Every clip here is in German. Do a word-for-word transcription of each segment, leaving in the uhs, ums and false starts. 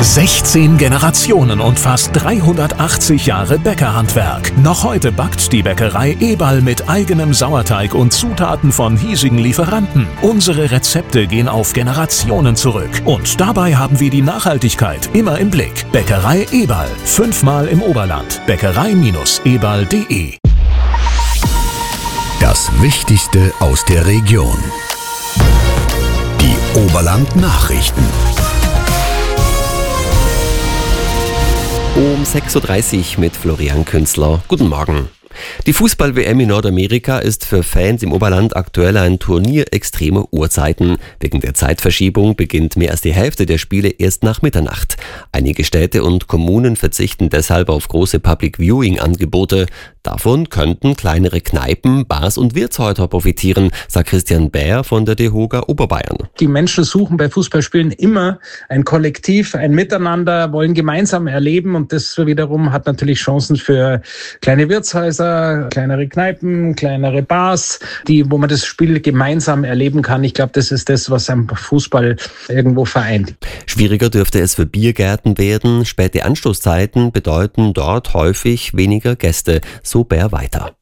sechzehn Generationen und fast dreihundertachtzig Jahre Bäckerhandwerk. Noch heute backt die Bäckerei Eberl mit eigenem Sauerteig und Zutaten von hiesigen Lieferanten. Unsere Rezepte gehen auf Generationen zurück. Und dabei haben wir die Nachhaltigkeit immer im Blick. Bäckerei Eberl. Fünfmal im Oberland. Bäckerei Eberl punkt de. Das Wichtigste aus der Region. Die Oberland-Nachrichten. Um sechs Uhr dreißig mit Florian Künzler. Guten Morgen. Die Fußball-W M in Nordamerika ist für Fans im Oberland aktuell ein Turnier extremer Uhrzeiten. Wegen der Zeitverschiebung beginnt mehr als die Hälfte der Spiele erst nach Mitternacht. Einige Städte und Kommunen verzichten deshalb auf große Public-Viewing-Angebote. Davon könnten kleinere Kneipen, Bars und Wirtshäuser profitieren, sagt Christian Bär von der DEHOGA Oberbayern. Die Menschen suchen bei Fußballspielen immer ein Kollektiv, ein Miteinander, wollen gemeinsam erleben, und das wiederum hat natürlich Chancen für kleine Wirtshäuser, kleinere Kneipen, kleinere Bars, die, wo man das Spiel gemeinsam erleben kann. Ich glaube, das ist das, was am Fußball irgendwo vereint. Schwieriger dürfte es für Biergärten werden. Späte Anstoßzeiten bedeuten dort häufig weniger Gäste. So Bär weiter.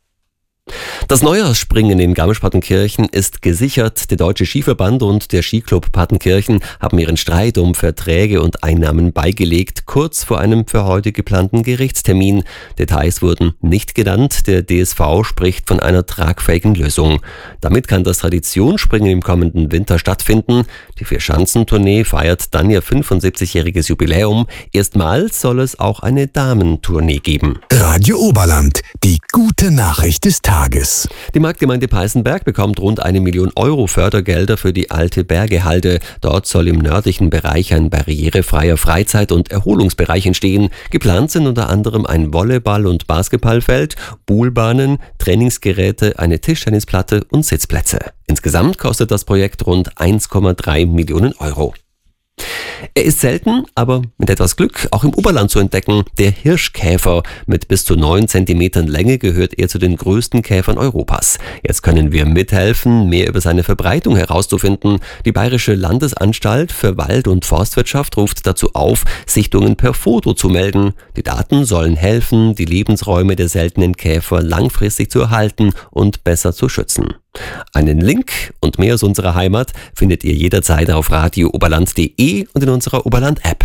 Das Neujahrsspringen in Garmisch-Partenkirchen ist gesichert. Der Deutsche Skiverband und der Skiclub Partenkirchen haben ihren Streit um Verträge und Einnahmen beigelegt, kurz vor einem für heute geplanten Gerichtstermin. Details wurden nicht genannt. Der D S V spricht von einer tragfähigen Lösung. Damit kann das Traditionsspringen im kommenden Winter stattfinden. Die Vierschanzentournee feiert dann ihr fünfundsiebzigjähriges Jubiläum. Erstmals soll es auch eine Damentournee geben. Radio Oberland, die gute Nachricht des Tages. Die Marktgemeinde Peißenberg bekommt rund eine Million Euro Fördergelder für die alte Bergehalde. Dort soll im nördlichen Bereich ein barrierefreier Freizeit- und Erholungsbereich entstehen. Geplant sind unter anderem ein Volleyball- und Basketballfeld, Buhlbahnen, Trainingsgeräte, eine Tischtennisplatte und Sitzplätze. Insgesamt kostet das Projekt rund eins Komma drei Millionen Euro. Er ist selten, aber mit etwas Glück auch im Oberland zu entdecken. Der Hirschkäfer mit bis zu neun Zentimetern Länge gehört er zu den größten Käfern Europas. Jetzt können wir mithelfen, mehr über seine Verbreitung herauszufinden. Die Bayerische Landesanstalt für Wald- und Forstwirtschaft ruft dazu auf, Sichtungen per Foto zu melden. Die Daten sollen helfen, die Lebensräume der seltenen Käfer langfristig zu erhalten und besser zu schützen. Einen Link und mehr aus unserer Heimat findet ihr jederzeit auf radio oberland punkt de und in unserer Oberland-App.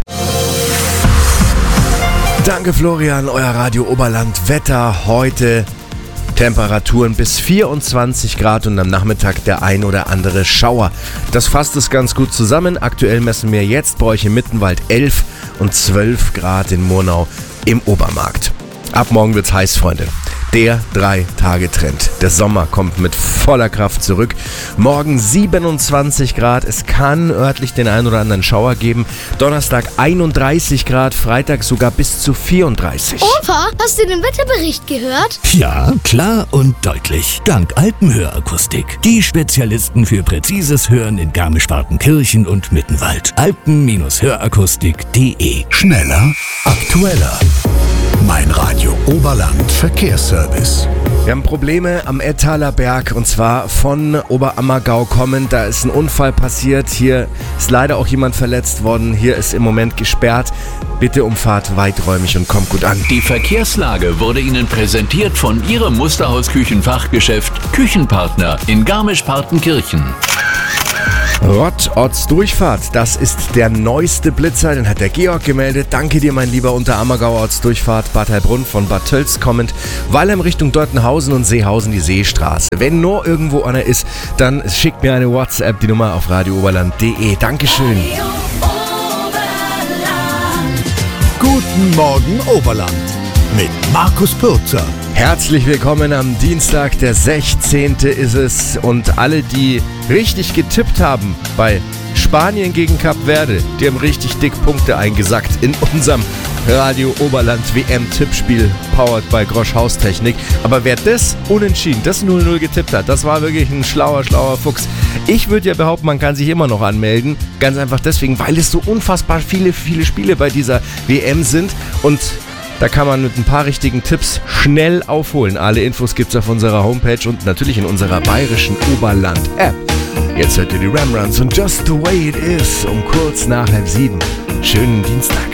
Danke Florian, euer Radio Oberland Wetter heute. Temperaturen bis vierundzwanzig Grad und am Nachmittag der ein oder andere Schauer. Das fasst es ganz gut zusammen. Aktuell messen wir jetzt bei euch im Mittenwald elf und zwölf Grad in Murnau im Obermarkt. Ab morgen wird's heiß, Freunde. Der Drei-Tage-Trend. Der Sommer kommt mit voller Kraft zurück. Morgen siebenundzwanzig Grad. Es kann örtlich den einen oder anderen Schauer geben. Donnerstag einunddreißig Grad. Freitag sogar bis zu vierunddreißig. Opa, hast du den Wetterbericht gehört? Ja, klar und deutlich. Dank Alpenhörakustik. Die Spezialisten für präzises Hören in Garmisch-Partenkirchen und Mittenwald. alpen Hörakustik punkt de. Schneller, aktueller. Mein Radio Oberland Verkehrsservice. Wir haben Probleme am Ettaler Berg, und zwar von Oberammergau kommend. Da ist ein Unfall passiert. Hier ist leider auch jemand verletzt worden. Hier ist im Moment gesperrt. Bitte umfahrt weiträumig und kommt gut an. Die Verkehrslage wurde Ihnen präsentiert von Ihrem Musterhaus-Küchenfachgeschäft Küchenpartner in Garmisch-Partenkirchen. Rott-Ortsdurchfahrt, das ist der neueste Blitzer, den hat der Georg gemeldet. Danke dir, mein lieber Unterammergauer Ortsdurchfahrt, Bad Heilbrunn von Bad Tölz kommend, Weilheim Richtung Deutenhausen und Seehausen die Seestraße. Wenn nur irgendwo einer ist, dann schickt mir eine WhatsApp, die Nummer auf radio oberland punkt de. Dankeschön. Guten Morgen Oberland mit Markus Pürzer. Herzlich willkommen am Dienstag, der sechzehnte ist es, und alle, die richtig getippt haben bei Spanien gegen Kap Verde, die haben richtig dick Punkte eingesackt in unserem Radio Oberland W M-Tippspiel, powered by Grosch Haustechnik. Aber wer das unentschieden, das null null getippt hat, das war wirklich ein schlauer, schlauer Fuchs. Ich würde ja behaupten, man kann sich immer noch anmelden, ganz einfach deswegen, weil es so unfassbar viele, viele Spiele bei dieser W M sind, und da kann man mit ein paar richtigen Tipps schnell aufholen. Alle Infos gibt's auf unserer Homepage und natürlich in unserer bayerischen Oberland-App. Jetzt hört ihr die Ramruns und Just the Way It Is um kurz nach halb sieben. schönen Dienstag.